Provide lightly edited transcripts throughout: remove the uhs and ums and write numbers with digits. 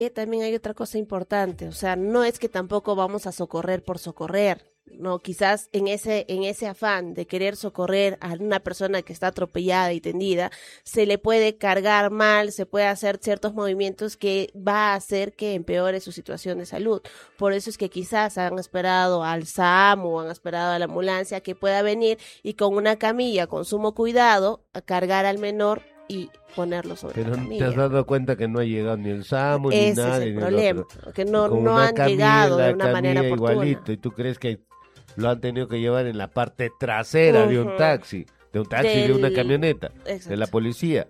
También hay otra cosa importante, o sea, no es que tampoco vamos a socorrer por socorrer, no, quizás en ese afán de querer socorrer a una persona que está atropellada y tendida, se le puede cargar mal, se puede hacer ciertos movimientos que va a hacer que empeore su situación de salud. Por eso es que quizás han esperado al SAM o han esperado a la ambulancia que pueda venir y con una camilla, con sumo cuidado, a cargar al menor y ponerlo sobre la camilla. Pero te has dado cuenta que no ha llegado ni el SAMU ni nadie. Ese es el problema, que no han camilla, llegado de una manera oportuna. Igualito, y tú crees que lo han tenido que llevar en la parte trasera de un taxi, de una camioneta, Exacto. de la policía.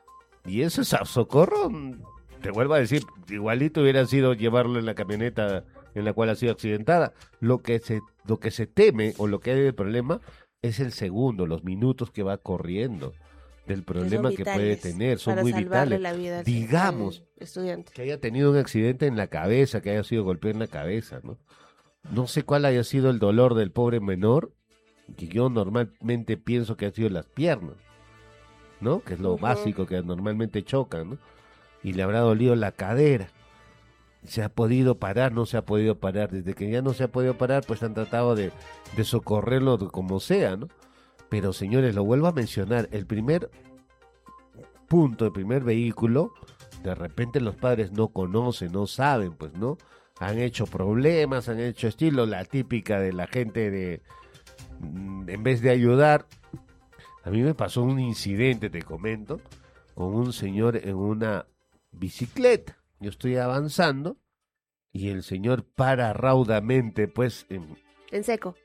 Y eso es socorro, te vuelvo a decir, igualito hubiera sido llevarlo en la camioneta en la cual ha sido accidentada. Lo que se teme o lo que hay de problema es el segundo, los minutos que va corriendo del problema que puede tener, son muy vitales. La vida digamos estudiante que haya tenido un accidente en la cabeza, que haya sido golpeado en la cabeza, ¿no? No sé cuál haya sido el dolor del pobre menor, que yo normalmente pienso que ha sido las piernas, ¿no? Que es lo básico que normalmente chocan, ¿no? Y le habrá dolido la cadera. ¿Se ha podido parar? No se ha podido parar. Desde que ya no se ha podido parar, pues han tratado de socorrerlo como sea, ¿no? Pero, señores, lo vuelvo a mencionar, el primer punto, el primer vehículo, de repente los padres no conocen, no saben, pues, ¿no? Han hecho problemas, han hecho estilo, la típica de la gente de, en vez de ayudar. A mí me pasó un incidente, te comento, con un señor en una bicicleta. Yo estoy avanzando y el señor para raudamente, pues, en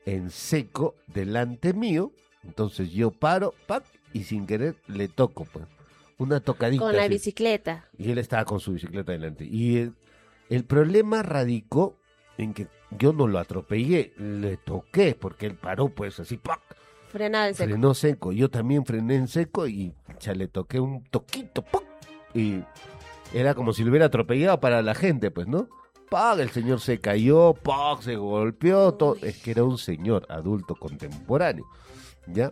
seco, delante mío. Entonces yo paro, y sin querer le toco, pues, una tocadita. Con la así. Bicicleta. Y él estaba con su bicicleta delante. Y el problema radicó en que yo no lo atropellé, le toqué, porque él paró, pues, así, ¡pac! Frenado en seco. Frenó seco. Yo también frené en seco y ya le toqué un toquito, ¡pac! Y era como si lo hubiera atropellado para la gente, pues, ¿no? ¡Pac! El señor se cayó, ¡pac! Se golpeó, todo. Es que era un señor adulto contemporáneo, ¿ya?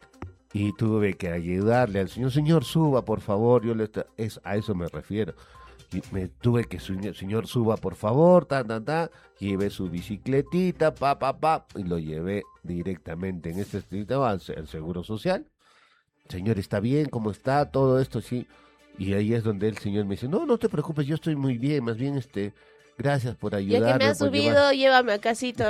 Y tuve que ayudarle al señor, suba, por favor, a eso me refiero. Y me tuve que, señor, suba, por favor, llevé su bicicletita, y lo llevé directamente en este distrito al Seguro Social. Señor, ¿está bien? ¿Cómo está? Todo esto, sí. Y ahí es donde el señor me dice, no te preocupes, yo estoy muy bien, más bien, gracias por ayudarme. Ya que me has subido, llévame a casito,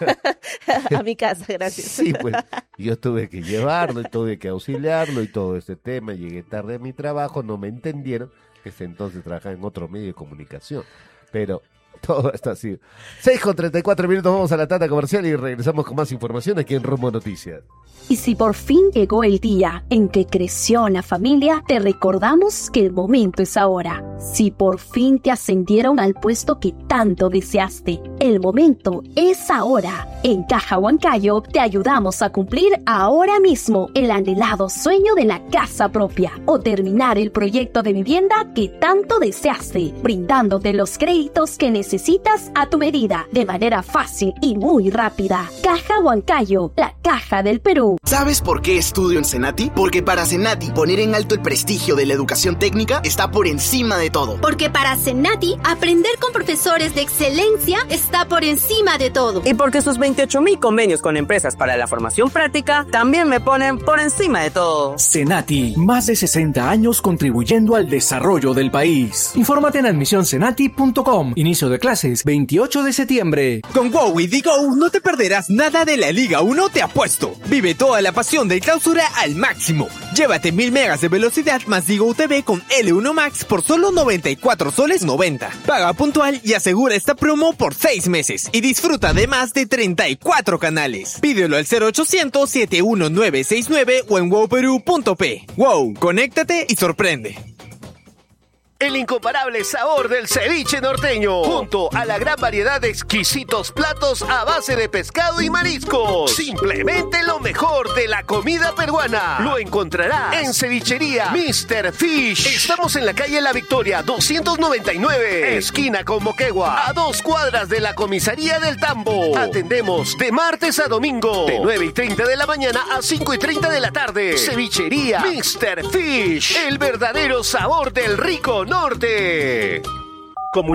a mi casa, gracias. Sí, pues, yo tuve que llevarlo y tuve que auxiliarlo y todo este tema. Llegué tarde a mi trabajo, no me entendieron. Entonces trabajaba en otro medio de comunicación. Pero todo está así. 6:34 vamos a la tanda comercial y regresamos con más información aquí en Rumbo Noticias. Y si por fin llegó el día en que creció la familia, te recordamos que el momento es ahora. Si por fin te ascendieron al puesto que tanto deseaste, el momento es ahora. En Caja Huancayo te ayudamos a cumplir ahora mismo el anhelado sueño de la casa propia o terminar el proyecto de vivienda que tanto deseaste, brindándote los créditos que necesitas a tu medida, de manera fácil y muy rápida. Caja Huancayo, la caja del Perú. ¿Sabes por qué estudio en Cenati? Porque para Cenati poner en alto el prestigio de la educación técnica está por encima de todo. Porque para Cenati aprender con profesores de excelencia está por encima de todo. Y porque sus 28,000 convenios con empresas para la formación práctica también me ponen por encima de todo. Cenati, más de 60 años contribuyendo al desarrollo del país. Infórmate en admisioncenati.com. Inicio de clases 28 de septiembre. Con WOW y Digo no te perderás nada de la Liga 1, te apuesto. Vive toda la pasión del Clausura al máximo. Llévate 1000 megas de velocidad más Digo TV con L1 Max por solo 94 soles 90. Paga puntual y asegura esta promo por 6 meses. Y disfruta de más de 34 canales. Pídelo al 0800-71969 o en wowperú.p. WOW, conéctate y sorprende. El incomparable sabor del ceviche norteño, junto a la gran variedad de exquisitos platos a base de pescado y mariscos. Simplemente lo mejor de la comida peruana. Lo encontrarás en Cevichería Mr. Fish. Estamos en la calle La Victoria 299, esquina con Moquegua, a 2 cuadras de la comisaría del Tambo. Atendemos de martes a domingo, de 9:30 de la mañana a 5:30 de la tarde. Cevichería Mr. Fish, el verdadero sabor del rico norte.